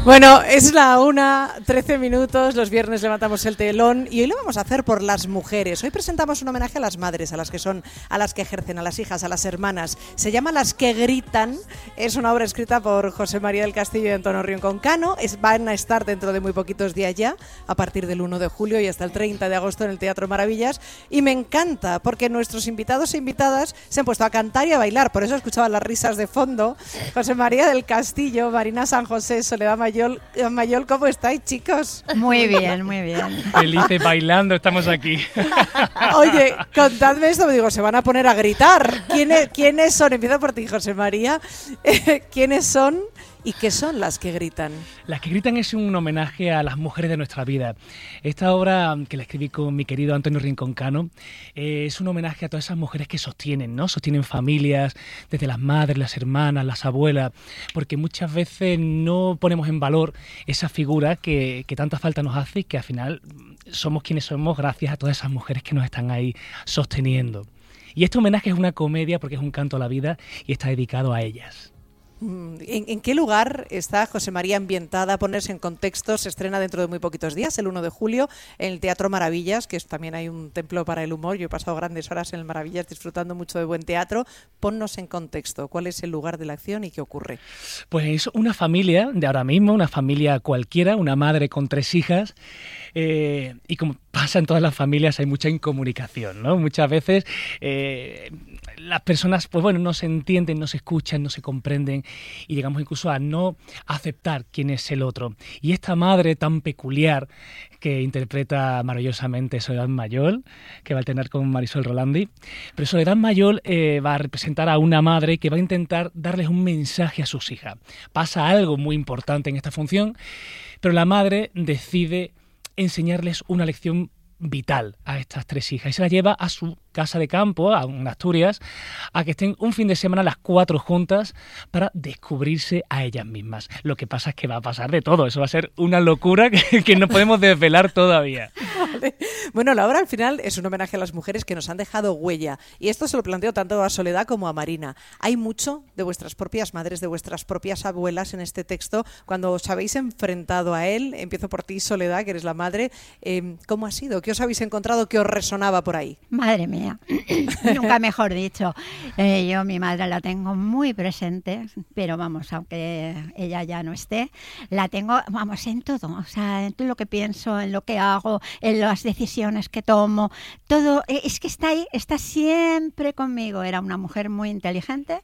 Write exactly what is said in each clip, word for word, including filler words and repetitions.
Bueno, es la una, trece minutos, los viernes levantamos el telón y hoy lo vamos a hacer por las mujeres. Hoy presentamos un homenaje a las madres, a las que son, a las que ejercen, a las hijas, a las hermanas. Se llama Las que gritan, es una obra escrita por José María del Castillo y Antonio Rincón Cano. Es, van a estar dentro de muy poquitos días ya, a partir del uno de julio y hasta el treinta de agosto en el Teatro Maravillas. Y me encanta porque nuestros invitados e invitadas se han puesto a cantar y a bailar, por eso escuchaban las risas de fondo. José María del Castillo, Marina San José, Soledad Mayol. Mayol, ¿cómo estáis, chicos? Muy bien, muy bien. Felices bailando, estamos aquí. Oye, contadme esto, me digo, se van a poner a gritar. ¿Quiénes, quiénes son? Empiezo por ti, José María. ¿Quiénes son y qué son las que gritan? Las que gritan es un homenaje a las mujeres de nuestra vida. Esta obra, que la escribí con mi querido Antonio Rincón Cano, eh, es un homenaje a todas esas mujeres que sostienen, ¿no? Sostienen familias, desde las madres, las hermanas, las abuelas, porque muchas veces no ponemos en valor esa figura que, que tanta falta nos hace y que al final somos quienes somos gracias a todas esas mujeres que nos están ahí sosteniendo. Y este homenaje es una comedia porque es un canto a la vida y está dedicado a ellas. ¿En, ¿En qué lugar está José María ambientada? Ponerse en contexto, se estrena dentro de muy poquitos días, el uno de julio, en el Teatro Maravillas, que es, también hay un templo para el humor. Yo he pasado grandes horas en el Maravillas disfrutando mucho de buen teatro. Ponnos en contexto, ¿cuál es el lugar de la acción y qué ocurre? Pues es una familia de ahora mismo, una familia cualquiera, una madre con tres hijas, eh, y como pasa en todas las familias hay mucha incomunicación, ¿no? Muchas veces eh, las personas, pues bueno, no se entienden, no se escuchan, no se comprenden y llegamos incluso a no aceptar quién es el otro. Y esta madre tan peculiar que interpreta maravillosamente Soledad Mayol, que va a alternar con Marisol Rolandi, pero Soledad Mayol eh, va a representar a una madre que va a intentar darles un mensaje a sus hijas. Pasa algo muy importante en esta función, pero la madre decide enseñarles una lección vital a estas tres hijas y se las lleva a su casa de campo, a Asturias, a que estén un fin de semana las cuatro juntas para descubrirse a ellas mismas. Lo que pasa es que va a pasar de todo, eso va a ser una locura que, que no podemos desvelar todavía. Vale. Bueno, la obra al final es un homenaje a las mujeres que nos han dejado huella y esto se lo planteo tanto a Soledad como a Marina. Hay mucho de vuestras propias madres, de vuestras propias abuelas en este texto. Cuando os habéis enfrentado a él, empiezo por ti, Soledad, que eres la madre, eh, ¿cómo ha sido? ¿Qué os habéis encontrado que os resonaba por ahí? Madre mía. Nunca mejor dicho. Eh, yo mi madre la tengo muy presente, pero vamos, aunque ella ya no esté, la tengo, vamos, en todo, o sea, en todo lo que pienso, en lo que hago, en las decisiones que tomo, todo, es que está ahí, está siempre conmigo. Era una mujer muy inteligente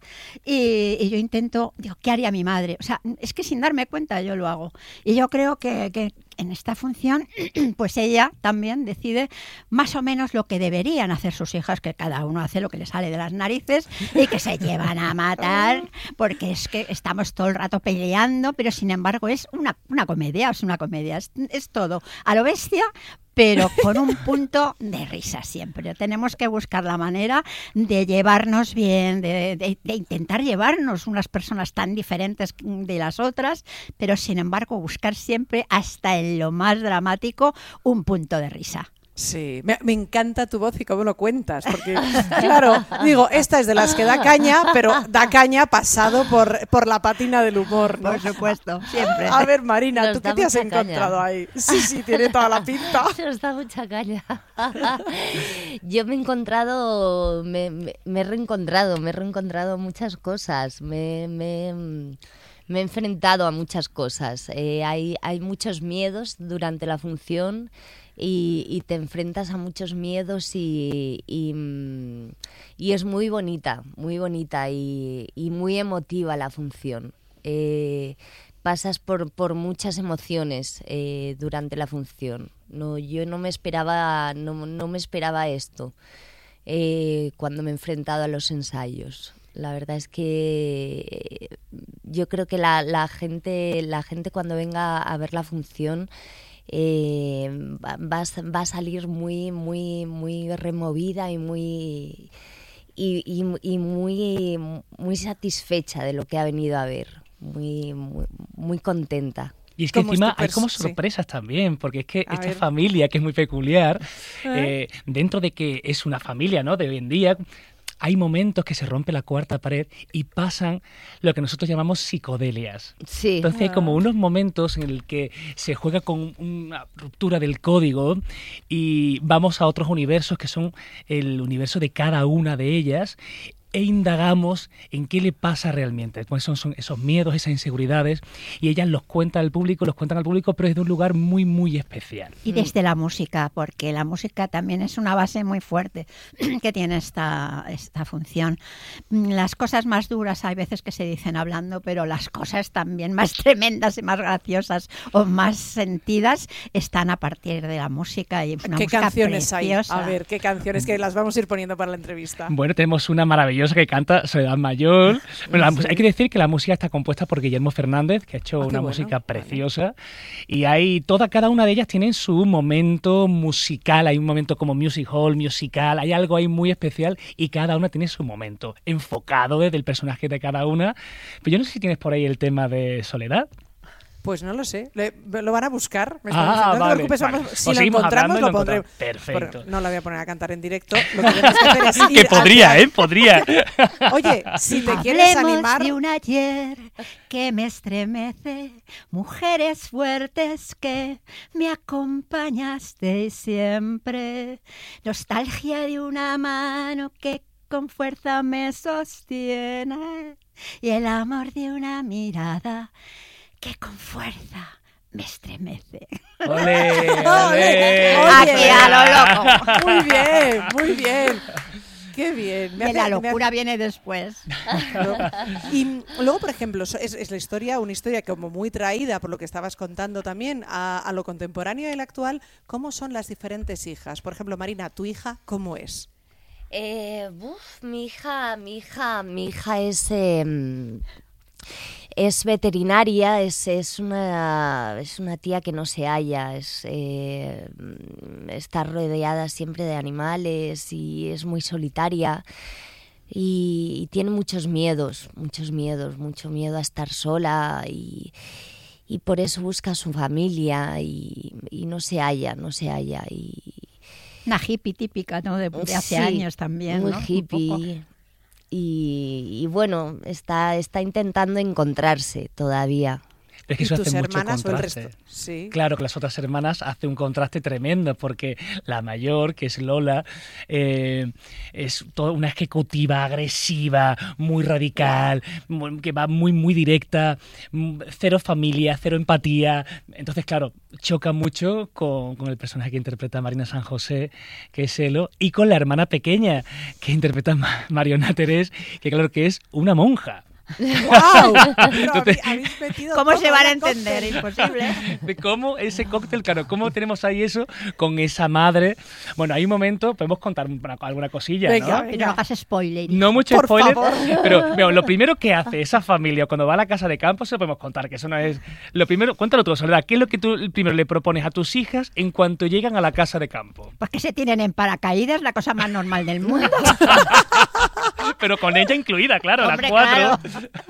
y, y yo intento, digo, ¿qué haría mi madre? O sea, es que sin darme cuenta yo lo hago. Y yo creo que, que en esta función, pues ella también decide más o menos lo que deberían hacer sus hijas, que cada uno hace lo que le sale de las narices y que se llevan a matar, porque es que estamos todo el rato peleando, pero sin embargo es una, una comedia, es una comedia, es, es todo a lo bestia, pero con un punto de risa siempre. Tenemos que buscar la manera de llevarnos bien, de, de, de intentar llevarnos unas personas tan diferentes de las otras, pero sin embargo buscar siempre, hasta en lo más dramático, un punto de risa. Sí, me, me encanta tu voz y cómo lo cuentas, porque claro, digo, esta es de las que da caña, pero da caña pasado por, por la patina del humor, ¿no? Por supuesto, siempre. A ver, Marina, Nos ¿tú qué da te has mucha encontrado caña. ahí? Sí, sí, tiene toda la pinta. Nos da mucha caña. Yo me he encontrado, me, me, me he reencontrado, me he reencontrado muchas cosas, me... me Me he enfrentado a muchas cosas. Eh, hay, hay muchos miedos durante la función y, y te enfrentas a muchos miedos y, y, y es muy bonita, muy bonita y, y muy emotiva la función. Eh, pasas por, por muchas emociones eh, durante la función. No, yo no me esperaba, no, no me esperaba esto eh, cuando me he enfrentado a los ensayos. La verdad es que yo creo que la, la gente la gente cuando venga a ver la función eh, va, va a salir muy muy muy removida y muy y, y, y muy muy satisfecha de lo que ha venido a ver, muy muy, muy contenta. Y es que encima pers- hay como sí. sorpresas también, porque es que A esta ver. familia, que es muy peculiar, ¿Eh? eh, dentro de que es una familia, ¿no?, de hoy en día, hay momentos que se rompe la cuarta pared y pasan lo que nosotros llamamos psicodelias. Sí. Entonces hay como unos momentos en el que se juega con una ruptura del código y vamos a otros universos que son el universo de cada una de ellas e indagamos en qué le pasa realmente, cuáles son, son esos miedos, esas inseguridades, y ellas los cuentan al público, los cuentan al público, pero desde un lugar muy, muy especial. Y desde la música, porque la música también es una base muy fuerte que tiene esta, esta función. Las cosas más duras hay veces que se dicen hablando, pero las cosas también más tremendas y más graciosas o más sentidas están a partir de la música. Y una ¿Qué música canciones preciosa. hay? A ver, ¿qué canciones? Que las vamos a ir poniendo para la entrevista. Bueno, tenemos una maravillosa que canta Soledad Mayor. Bueno, la, sí. Hay que decir que la música está compuesta por Guillermo Fernández, que ha hecho ah, una bueno. música preciosa. Y hay toda, cada una de ellas tienen su momento musical. Hay un momento como music hall, musical. Hay algo ahí muy especial y cada una tiene su momento enfocado desde el personaje de cada una. Pero yo no sé si tienes por ahí el tema de Soledad. Pues no lo sé. Le, lo van a buscar. Me ah, diciendo, no vale, te preocupes, vale. vamos, si Pues lo encontramos, lo lo pondremos. Perfecto. Pero no la voy a poner a cantar en directo. Lo que tenemos que hacer es ir que podría, hacia... ¿eh? Podría. Oye, si te quieres Hablemos animar... de un ayer que me estremece, mujeres fuertes que me acompañaste siempre, nostalgia de una mano que con fuerza me sostiene y el amor de una mirada que con fuerza me estremece. ¡Ole! ¡Ole! ¡Ole! Aquí a lo loco. Muy bien, muy bien. Qué bien. Me De hace- la me locura hace- viene después. ¿no? Y luego, por ejemplo, so- es, es la historia, una historia como muy traída por lo que estabas contando también a, a lo contemporáneo y el actual. ¿Cómo son las diferentes hijas? Por ejemplo, Marina, ¿tu hija cómo es? Eh, uf, mi hija, mi hija, mi hija es eh, es veterinaria, es, es una es una tía que no se halla, es eh, está rodeada siempre de animales y es muy solitaria y, y tiene muchos miedos, muchos miedos, mucho miedo a estar sola y y por eso busca a su familia y, y no se halla, no se halla y Una hippie típica, ¿no? De, de hace Sí, años también, muy ¿no? Un hippie. poco. Y, y bueno, está, está intentando encontrarse todavía. Es que ¿Y eso tus hace mucho hermanas o el contraste. resto? Sí. Claro, que las otras hermanas hace un contraste tremendo porque la mayor, que es Lola, eh, es toda una ejecutiva agresiva, muy radical, muy- que va muy, muy directa, mm, cero familia, cero empatía. Entonces, claro, choca mucho con, con el personaje que interpreta Marina San José, que es Elo, y con la hermana pequeña que interpreta Ma- Mariona Terés, que claro que es una monja. ¡Guau! Pero Entonces- habéis- habéis metido ¿Cómo todo se van a en el entender? cóctel. Imposible. De cómo ese cóctel, claro, cómo tenemos ahí eso con esa madre. Bueno, hay un momento, podemos contar una- alguna cosilla, Venga, ¿no? Pero no hagas spoiler. No mucho Por spoiler, favor. pero bueno, lo primero que hace esa familia cuando va a la casa de campo, se lo podemos contar, que eso no es... Lo primero, cuéntalo tú, Soledad, ¿qué es lo que tú primero le propones a tus hijas en cuanto llegan a la casa de campo? Pues que se tienen en paracaídas, la cosa más normal del mundo. Pero con ella incluida, claro, Hombre, las cuatro.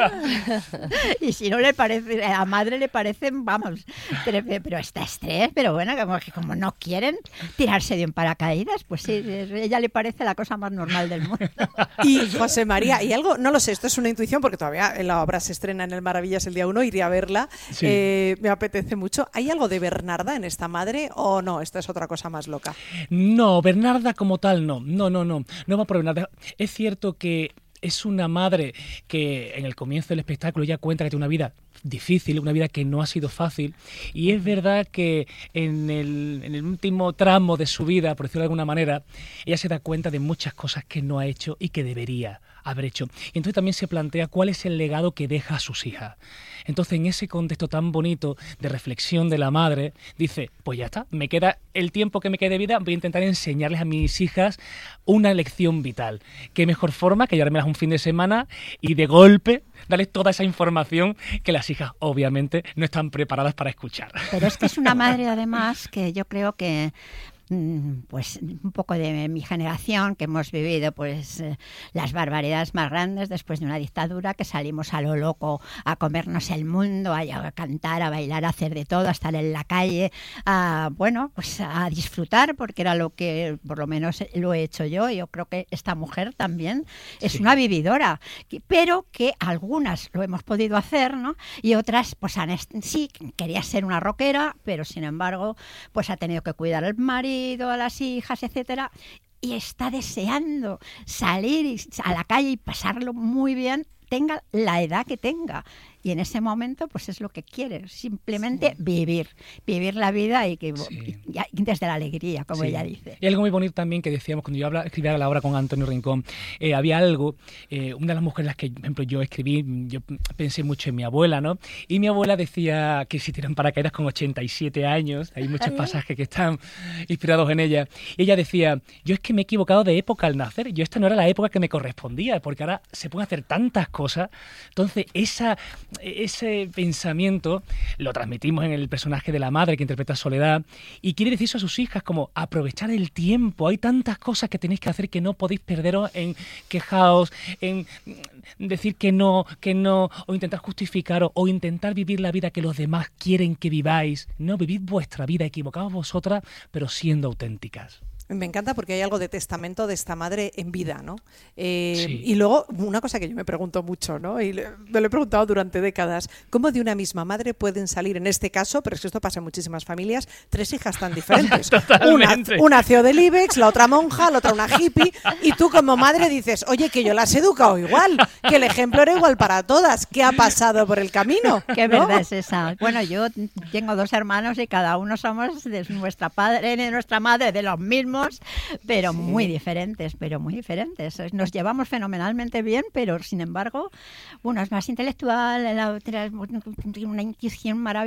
Y si no le parece, a la madre le parecen, vamos, pero, pero está estrés, pero bueno, como, que como no quieren tirarse de un paracaídas, pues sí, a ella le parece la cosa más normal del mundo. Y José María, y algo, no lo sé, esto es una intuición porque todavía la obra se estrena en el Maravillas el día uno, iré a verla, Sí. eh, me apetece mucho. ¿Hay algo de Bernarda en esta madre o no? Esta es otra cosa más loca. No, Bernarda como tal no, no, no, no, no va por Bernarda. Es cierto que es una madre que en el comienzo del espectáculo ella cuenta que tiene una vida difícil, una vida que no ha sido fácil, y es verdad que en el, en el último tramo de su vida, por decirlo de alguna manera, ella se da cuenta de muchas cosas que no ha hecho y que debería haber hecho. Y entonces también se plantea cuál es el legado que deja a sus hijas. Entonces, en ese contexto tan bonito de reflexión de la madre, dice, pues ya está, me queda el tiempo que me quede de vida, voy a intentar enseñarles a mis hijas una lección vital. ¿Qué mejor forma que llevármelas un fin de semana y de golpe darles toda esa información que las hijas obviamente no están preparadas para escuchar? Pero es que es una madre además que yo creo que pues un poco de mi generación, que hemos vivido pues eh, las barbaridades más grandes después de una dictadura, que salimos a lo loco a comernos el mundo, a, a cantar, a bailar, a hacer de todo, a estar en la calle, a, bueno, pues a disfrutar, porque era lo que por lo menos lo he hecho yo. Yo creo que esta mujer también es Sí. una vividora, que- pero que algunas lo hemos podido hacer, ¿no? Y otras pues han est- sí, quería ser una rockera, pero sin embargo pues ha tenido que cuidar al marido, a las hijas, etcétera, y está deseando salir y- a la calle y pasarlo muy bien, tenga la edad que tenga. Y en ese momento, pues es lo que quiere, simplemente vivir, vivir la vida y que Sí. y- y desde la alegría, como Sí. ella dice. Y algo muy bonito también que decíamos cuando yo habla, escribía la obra con Antonio Rincón, eh, había algo, eh, una de las mujeres las que, por ejemplo, yo escribí, yo pensé mucho en mi abuela, ¿no? Y mi abuela decía que si tiran paracaídas con ochenta y siete años, hay muchos pasajes que están inspirados en ella. Y ella decía, yo es que me he equivocado de época al nacer, yo esta no era la época que me correspondía, porque ahora se pueden hacer tantas cosas. Entonces, esa, ese pensamiento lo transmitimos en el personaje de la madre que interpreta a Soledad, y quiere decir eso a sus hijas, como aprovechar el tiempo. Hay tantas cosas que tenéis que hacer que no podéis perderos en quejaos, en decir que no, que no, o intentar justificaros, o intentar vivir la vida que los demás quieren que viváis. No, vivid vuestra vida, equivocaos vosotras, pero siendo auténticas. Me encanta porque hay algo de testamento de esta madre en vida, ¿no? Eh, Sí. Y luego, una cosa que yo me pregunto mucho, ¿no? Y le- me lo he preguntado durante décadas, ¿cómo de una misma madre pueden salir, en este caso, pero es que esto pasa en muchísimas familias, tres hijas tan diferentes? una, Totalmente. una C E O del IBEX, la otra monja, la otra una hippie, y tú como madre dices, oye, que yo las he educado igual, que el ejemplo era igual para todas. ¿Qué ha pasado por el camino? Qué ¿no? verdad es esa. Bueno, yo tengo dos hermanos y cada uno somos de nuestra padre, de nuestra madre, de los mismos, pero muy diferentes, pero muy diferentes. Nos llevamos fenomenalmente bien, pero sin embargo, uno es más intelectual, la otra tiene una intuición maravillosa.